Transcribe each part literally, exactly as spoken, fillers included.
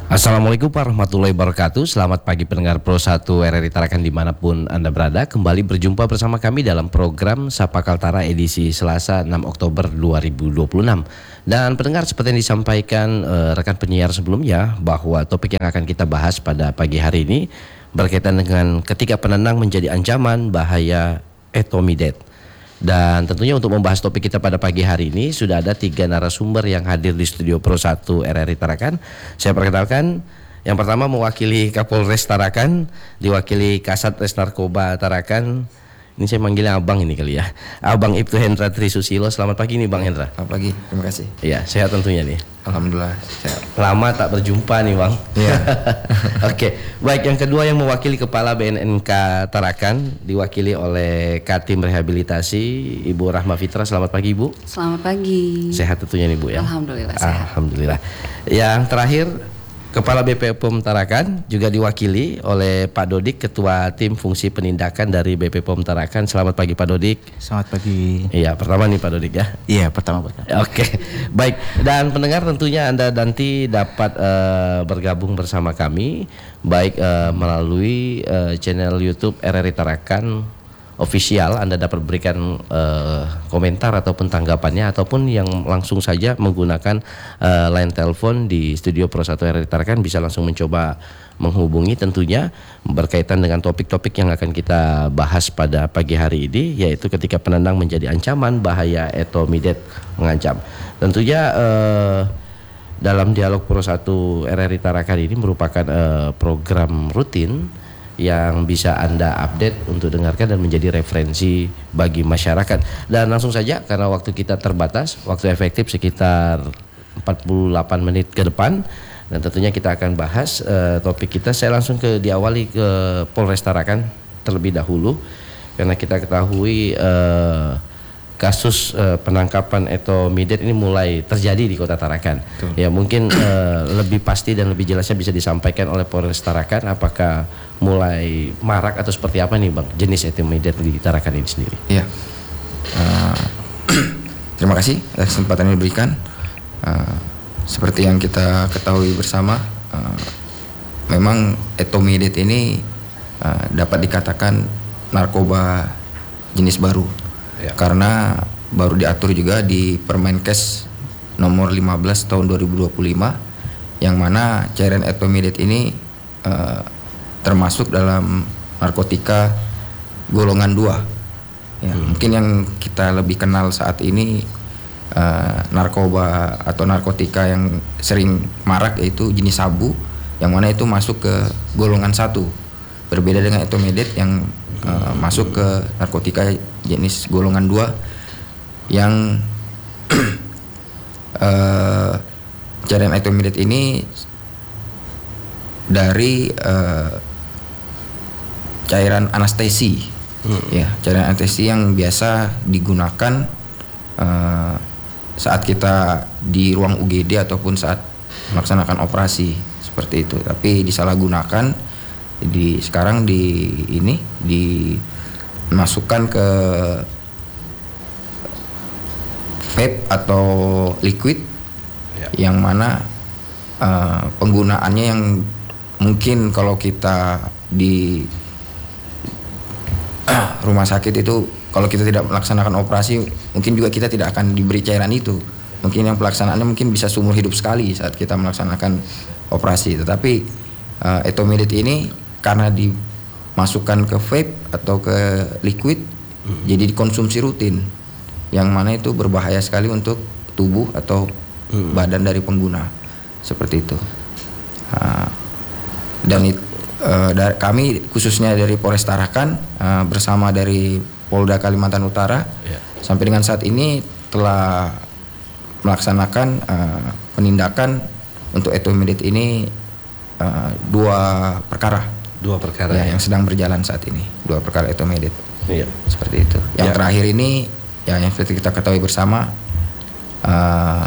Assalamualaikum warahmatullahi wabarakatuh. Selamat pagi pendengar Pro satu R R I Tarakan dimanapun Anda berada. Kembali berjumpa bersama kami dalam program Sapa Kaltara edisi Selasa enam Oktober dua ribu dua puluh enam. Dan pendengar, seperti yang disampaikan uh, rekan penyiar sebelumnya, bahwa topik yang akan kita bahas pada pagi hari ini berkaitan dengan ketika penenang menjadi ancaman bahaya etomidet. Dan tentunya untuk membahas topik kita pada pagi hari ini sudah ada tiga narasumber yang hadir di studio Pro satu R R I Tarakan. Saya perkenalkan, yang pertama mewakili Kapolres Tarakan, diwakili Kasat Res Narkoba Tarakan. Ini saya manggilnya Abang ini kali ya, Abang Ibtu Hendra Trisusilo. Selamat pagi nih Bang Hendra. Selamat pagi, terima kasih. Iya, sehat tentunya nih. Alhamdulillah sehat. Lama tak berjumpa nih Bang. Iya. Oke, baik, yang kedua yang mewakili Kepala B N N K Tarakan, diwakili oleh Katim Rehabilitasi Ibu Rahma Fitra. Selamat pagi Ibu. Selamat pagi. Sehat tentunya nih Bu ya. Alhamdulillah sehat. Alhamdulillah. Yang terakhir, Kepala B P P O M Tarakan juga diwakili oleh Pak Dodik, Ketua Tim Fungsi Penindakan dari B P P O M Tarakan. Selamat pagi Pak Dodik. Selamat pagi. Iya, pertama nih Pak Dodik ya. Iya, pertama Pak. Oke, baik. Dan pendengar, tentunya Anda nanti dapat uh, bergabung bersama kami baik uh, melalui uh, channel YouTube R R I Tarakan official. Anda dapat berikan uh, komentar ataupun tanggapannya, ataupun yang langsung saja menggunakan uh, line telepon di studio Pro satu R R I Tarakan bisa langsung mencoba menghubungi, tentunya berkaitan dengan topik-topik yang akan kita bahas pada pagi hari ini, yaitu ketika penenang menjadi ancaman bahaya etomidet mengancam. Tentunya uh, dalam dialog Pro satu R R I Tarakan ini merupakan uh, program rutin yang bisa Anda update untuk dengarkan dan menjadi referensi bagi masyarakat. Dan langsung saja, karena waktu kita terbatas, waktu efektif sekitar empat puluh delapan menit ke depan, dan tentunya kita akan bahas uh, topik kita. Saya langsung ke diawali ke Polres Tarakan terlebih dahulu, karena kita ketahui uh, kasus uh, penangkapan etomidet ini mulai terjadi di Kota Tarakan. Betul. Ya, mungkin uh, lebih pasti dan lebih jelasnya bisa disampaikan oleh Polres Tarakan, apakah mulai marak atau seperti apa nih Bang jenis etomidet di Tarakan ini sendiri? Iya. Uh, terima kasih atas kesempatan yang diberikan. Uh, seperti yang kita ketahui bersama, uh, memang etomidet ini uh, dapat dikatakan narkoba jenis baru. Ya. Karena baru diatur juga di Permenkes nomor lima belas tahun dua ribu dua puluh lima, yang mana cairan etomidet ini uh, termasuk dalam narkotika golongan dua. Ya, hmm. Mungkin yang kita lebih kenal saat ini uh, narkoba atau narkotika yang sering marak yaitu jenis sabu, yang mana itu masuk ke golongan satu. Berbeda dengan etomidet yang uh, hmm. masuk ke narkotika jenis golongan dua, yang uh, cairan etomidet ini dari uh, cairan anestesi, hmm. ya cairan anestesi yang biasa digunakan uh, saat kita di ruang U G D ataupun saat melaksanakan operasi seperti itu. Tapi disalahgunakan di sekarang di ini dimasukkan ke vape atau liquid, ya. Yang mana uh, penggunaannya yang mungkin kalau kita di uh, rumah sakit itu, kalau kita tidak melaksanakan operasi, mungkin juga kita tidak akan diberi cairan itu. Mungkin yang pelaksanaannya mungkin bisa seumur hidup sekali saat kita melaksanakan operasi. Tetapi uh, etomidet ini karena dimasukkan ke vape atau ke liquid, hmm. jadi dikonsumsi rutin, yang mana itu berbahaya sekali untuk tubuh atau hmm. badan dari pengguna, seperti itu. Uh, dan it, uh, dari, kami khususnya dari Polres Tarakan uh, bersama dari Polda Kalimantan Utara, yeah. sampai dengan saat ini telah melaksanakan uh, penindakan untuk etomidet ini uh, dua perkara. Dua perkara ya, ya, yang sedang berjalan saat ini, dua perkara etomidet. Iya. Seperti itu. Yang ya. Terakhir ini, ya yang seperti kita ketahui bersama, uh,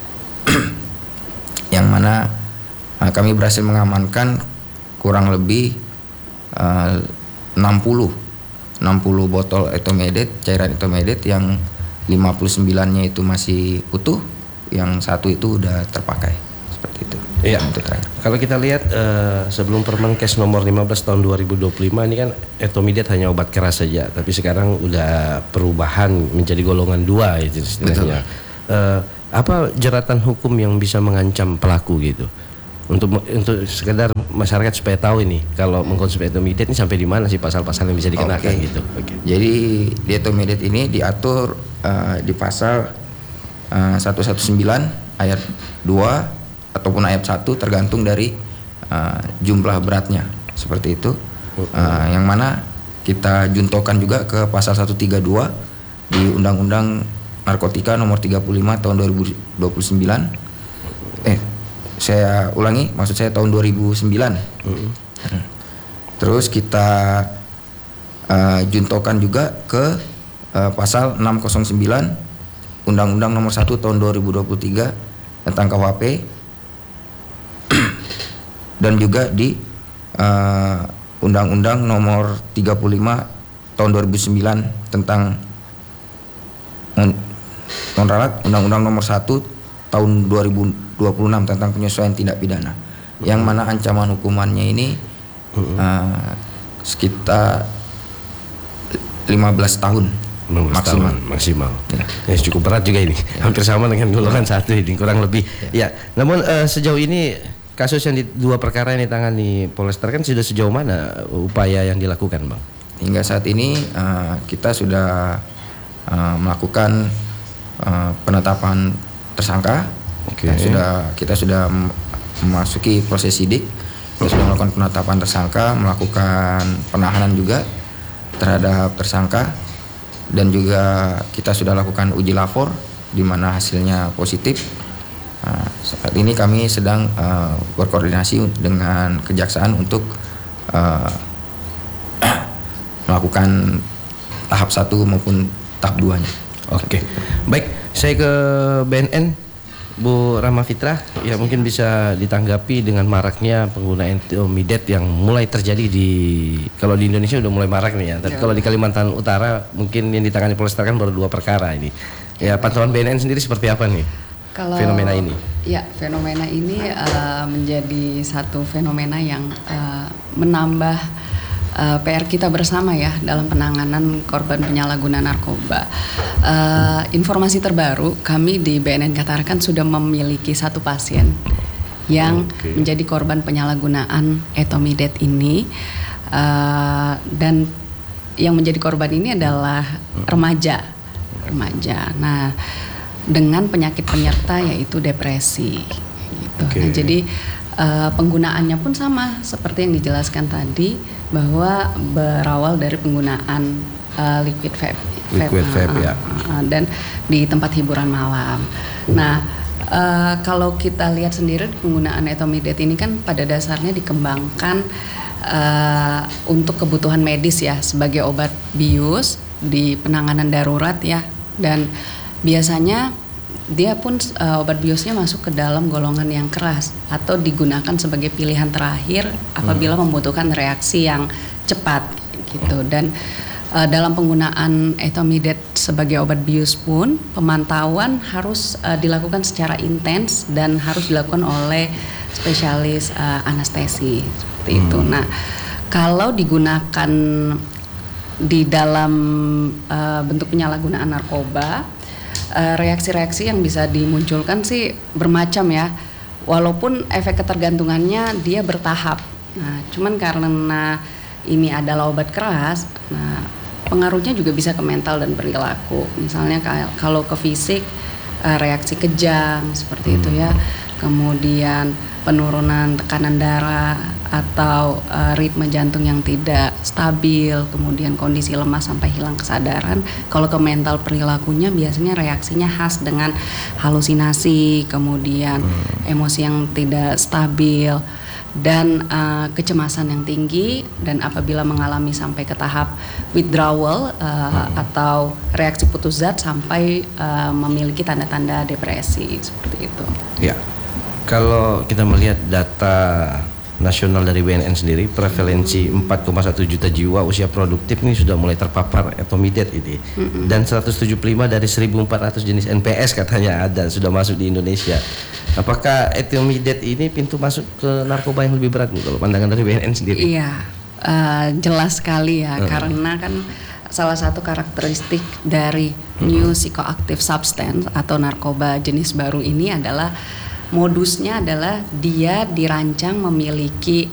yang mana uh, kami berhasil mengamankan kurang lebih uh, enam puluh botol etomidet, cairan etomidet, yang lima puluh sembilan-nya itu masih utuh, yang satu itu udah terpakai, seperti itu. Iya. Itu terakhir. Kalau kita lihat uh, sebelum Permenkes nomor lima belas tahun dua ribu dua puluh lima ini kan etomidat hanya obat keras saja, tapi sekarang udah perubahan menjadi golongan dua itu istilahnya. Uh, apa jeratan hukum yang bisa mengancam pelaku gitu? Untuk untuk sekedar masyarakat supaya tahu ini kalau mengkonsumsi etomidat ini sampai di mana sih pasal-pasal yang bisa dikenakan okay. gitu. Okay. Jadi di etomidat ini diatur uh, di pasal uh, seratus sembilan belas ayat dua ataupun ayat satu tergantung dari uh, jumlah beratnya seperti itu, uh, yang mana kita juntokan juga ke pasal seratus tiga puluh dua di Undang-Undang Narkotika nomor tiga puluh lima tahun dua ribu dua puluh sembilan. Eh saya ulangi, maksud saya tahun dua ribu sembilan. Uh-huh. Terus kita uh, juntokan juga ke uh, pasal enam nol sembilan Undang-Undang nomor satu tahun dua ribu dua puluh tiga tentang K U H P, dan juga di uh, Undang-Undang nomor tiga puluh lima tahun dua ribu sembilan tentang non ralat, Undang-Undang nomor satu tahun dua ribu dua puluh enam tentang penyesuaian tindak pidana, uh-huh. yang mana ancaman hukumannya ini uh-huh. uh, sekitar lima belas tahun maksimal. Tahun, maksimal. Ya. Ya, cukup berat juga ini. Ya. Hampir sama dengan golongan ya. satu ini, kurang lebih. Ya. Ya. Namun uh, sejauh ini kasus yang di dua perkara yang ditangani Polresta kan sudah sejauh mana upaya yang dilakukan, Bang? Hingga saat ini uh, kita sudah uh, melakukan uh, penetapan tersangka. Okay. Sudah kita sudah memasuki proses sidik. Kita sudah melakukan penetapan tersangka, melakukan penahanan juga terhadap tersangka, dan juga kita sudah lakukan uji lapor di mana hasilnya positif. Nah, saat ini kami sedang uh, berkoordinasi dengan kejaksaan untuk uh, melakukan tahap satu maupun tahap duanya. Oke, baik. Saya ke B N N, Bu Rahma Fitrah. Ya, mungkin bisa ditanggapi dengan maraknya penggunaan etomidat yang mulai terjadi di, kalau di Indonesia udah mulai marak nih ya. Tapi ya. Kalau di Kalimantan Utara mungkin yang ditangani Polresta kan baru dua perkara ini. Ya, pantauan B N N sendiri seperti apa nih? Kalau fenomena ini? Ya, fenomena ini uh, menjadi satu fenomena yang uh, menambah uh, P R kita bersama ya dalam penanganan korban penyalahgunaan narkoba. Uh, informasi terbaru, kami di B N N Katarakan sudah memiliki satu pasien yang okay. menjadi korban penyalahgunaan etomidat ini, uh, dan yang menjadi korban ini adalah remaja, remaja. Nah, dengan penyakit penyerta yaitu depresi gitu. Okay. Nah, jadi uh, penggunaannya pun sama seperti yang dijelaskan tadi, bahwa berawal dari penggunaan uh, liquid vape, liquid vape uh, ya. Uh, dan di tempat hiburan malam. Uh. Nah, uh, kalau kita lihat sendiri penggunaan etomidat ini kan pada dasarnya dikembangkan uh, untuk kebutuhan medis ya, sebagai obat bius di penanganan darurat ya, dan biasanya dia pun uh, obat biusnya masuk ke dalam golongan yang keras atau digunakan sebagai pilihan terakhir apabila hmm. membutuhkan reaksi yang cepat gitu. Dan uh, dalam penggunaan etomidat sebagai obat bius pun pemantauan harus uh, dilakukan secara intens dan harus dilakukan oleh spesialis uh, anestesi seperti hmm. itu. Nah, kalau digunakan di dalam uh, bentuk penyalahgunaan narkoba, Uh, reaksi-reaksi yang bisa dimunculkan sih bermacam ya, walaupun efek ketergantungannya dia bertahap. Nah, cuman karena ini adalah obat keras, nah pengaruhnya juga bisa ke mental dan perilaku. Misalnya kalau ke fisik, uh, reaksi kejang seperti hmm. itu ya, kemudian penurunan tekanan darah atau uh, ritme jantung yang tidak stabil, kemudian kondisi lemas sampai hilang kesadaran. Kalau ke mental perilakunya biasanya reaksinya khas dengan halusinasi, kemudian hmm. emosi yang tidak stabil, dan uh, kecemasan yang tinggi, dan apabila mengalami sampai ke tahap withdrawal uh, hmm. atau reaksi putus zat sampai uh, memiliki tanda-tanda depresi seperti itu. Ya. Kalau kita melihat data nasional dari B N N sendiri, prevalensi empat koma satu juta jiwa usia produktif ini sudah mulai terpapar etomidate ini. Mm-hmm. Dan seratus tujuh puluh lima dari seribu empat ratus jenis N P S katanya ada sudah masuk di Indonesia. Apakah etomidate ini pintu masuk ke narkoba yang lebih berat nih kalau pandangan dari B N N sendiri? Iya, uh, jelas sekali ya, mm-hmm. karena kan salah satu karakteristik dari mm-hmm. new psychoactive substance atau narkoba jenis baru ini adalah modusnya adalah dia dirancang memiliki